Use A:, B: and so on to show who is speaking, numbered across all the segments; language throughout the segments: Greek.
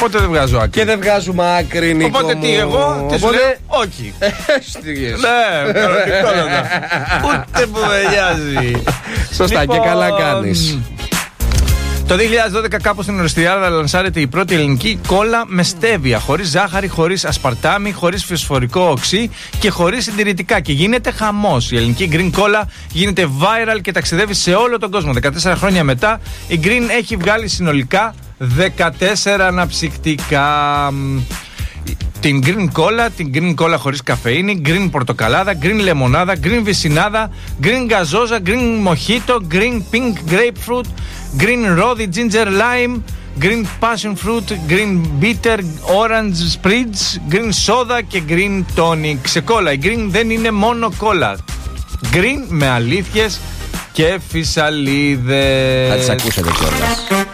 A: Οπότε δεν βγάζω άκρη.
B: Και δεν βγάζουμε άκρη, Νίκο.
A: Οπότε τι, εγώ τι σου λέω, όχι. Ναι, κανονικότατα. Ούτε που με νοιάζει.
B: Σωστά, και καλά κάνεις.
A: Το 2012 κάπου στην Οριστιάδα λανσάρεται η πρώτη ελληνική κόλλα με στέβια, χωρίς ζάχαρη, χωρίς ασπαρτάμι, χωρίς φωσφορικό οξύ και χωρίς συντηρητικά. Και γίνεται χαμός. Η ελληνική Green Cola γίνεται viral και ταξιδεύει σε όλο τον κόσμο. 14 χρόνια μετά η Green έχει βγάλει συνολικά 14 αναψυκτικά. Την Green Cola, την Green Cola χωρίς καφεΐνη, Green Πορτοκαλάδα, Green Λεμονάδα, Green Βυσσινάδα, Green Γαζόζα, Green Mojito, Green Pink Grapefruit, Green Rodi Ginger Lime, Green Passion Fruit, Green Bitter Orange Spritz, Green Soda και Green Tonic. Σε κόλλα, η Green δεν είναι μόνο κόλλα. Green με αλήθειες και φυσαλίδες.
B: Θα τις ακούσετε κιόλας.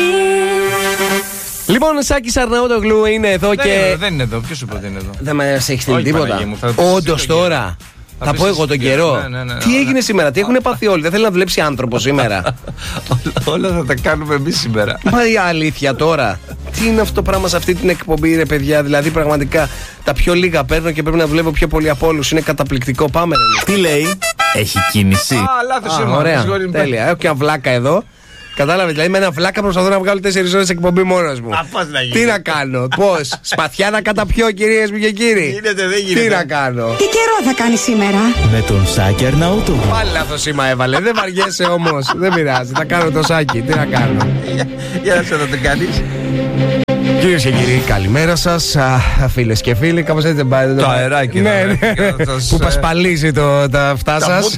B: Λοιπόν, ο Σάκης Αρναούτογλου είναι εδώ και.
A: Δεν είναι εδώ, ποιος σου είπε ότι είναι εδώ?
B: Δεν μας έχει στείλει τίποτα. Όντως τώρα. Θα πω εγώ τον καιρό. Τι έγινε σήμερα, τι έχουν πάθει όλοι? Δεν θέλει να δουλέψει άνθρωπο σήμερα.
A: Όλα θα τα κάνουμε εμείς σήμερα.
B: Μα η αλήθεια τώρα. Τι είναι αυτό το πράγμα σε αυτή την εκπομπή, ρε παιδιά? Δηλαδή, πραγματικά τα πιο λίγα παίρνω και πρέπει να δουλεύω πιο πολύ από όλους. Είναι καταπληκτικό. Πάμε.
C: Τι λέει, έχει κίνηση?
A: Λάθος είμαι.
B: Ωραία. Τέλεια. Έχω και ένα βλάκα εδώ. Κατάλαβε, δηλαδή με ένα βλάκα προσπαθώ να βγάλω 4 ώρες εκπομπή μόνος μου. Τι να κάνω, πώς? Σπαθιά να καταπιώ, κυρίες μου και κύριοι?
A: Γίνεται, δεν γίνεται.
B: Τι να κάνω?
D: Τι καιρό θα κάνει σήμερα?
C: Με τον Σάκη Αρναούτογλου.
B: Πάλι λάθος σήμα έβαλε. Δεν βαριέσαι όμως. Δεν πειράζει. Θα κάνω το Σάκη. Τι να κάνω?
A: Για να σε το κάνεις.
B: Κυρίες και κύριοι, καλημέρα σας. Φίλες και φίλοι, κάπως έτσι δεν πάει?
A: Το αεράκι.
B: Ναι, ναι. Που πασπαλίζει τα αυτά σας.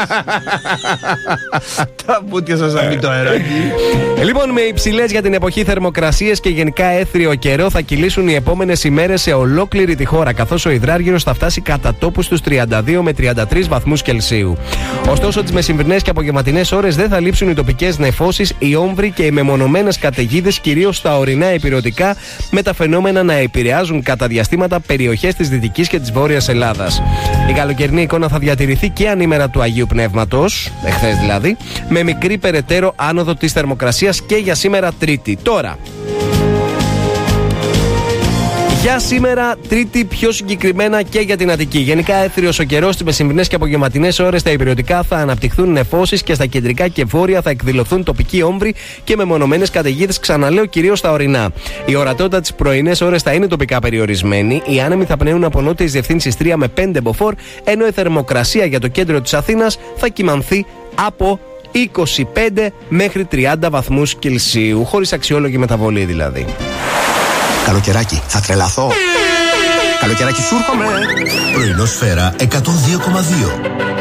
A: Τα μπουτια σας να μπει το αεράκι.
B: Λοιπόν, με υψηλές για την εποχή θερμοκρασίες και γενικά έθριο καιρό θα κυλήσουν οι επόμενες ημέρες σε ολόκληρη τη χώρα, καθώς ο υδράργυρος θα φτάσει κατά τόπου στους 32 με 33 βαθμούς Κελσίου. Ωστόσο, τις μεσημβρινές και απογευματινές ώρες δεν θα λείψουν οι τοπικές νεφώσεις, οι όμβροι και οι μεμονωμένες καταιγίδες, κυρίως στα ορεινά ηπειρωτικά, με τα φαινόμενα να επηρεάζουν κατά διαστήματα περιοχές της Δυτικής και της Βόρειας Ελλάδας. Η καλοκαιρινή εικόνα θα διατηρηθεί και ανήμερα του Αγίου Πνεύματος, εχθές δηλαδή, με μικρή περαιτέρω άνοδο της θερμοκρασίας και για σήμερα Τρίτη. Τώρα, για σήμερα Τρίτη, πιο συγκεκριμένα και για την Αττική. Γενικά έθριος ο καιρός, στις μεσημβρινές και απογευματινές ώρες στα ηπειρωτικά θα αναπτυχθούν νεφώσεις και στα κεντρικά και βόρεια θα εκδηλωθούν τοπικοί όμβροι και μεμονωμένες καταιγίδες, ξαναλέω κυρίως στα ορεινά. Η ορατότητα τις πρωινές ώρες θα είναι τοπικά περιορισμένη. Οι άνεμοι θα πνέουν από νότιες διευθύνσεις 3 με 5 μποφόρ, ενώ η θερμοκρασία για το κέντρο της Αθήνας θα κυμανθεί από 25 μέχρι 30 βαθμούς Κελσίου, χωρίς αξιόλογη μεταβολή δηλαδή.
E: Καλοκαιράκι, θα τρελαθώ. Καλοκαιράκι, σου έρχομαι.
F: Πρωινό Σφαίρα 102,2.